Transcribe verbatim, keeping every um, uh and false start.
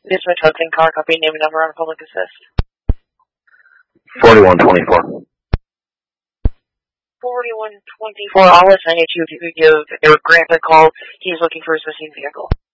This is Hudson car, copy name and number on public assist. forty-one twenty-four. forty-one twenty-four, I'll assign you to give Eric Grant a call. He's looking for his missing vehicle.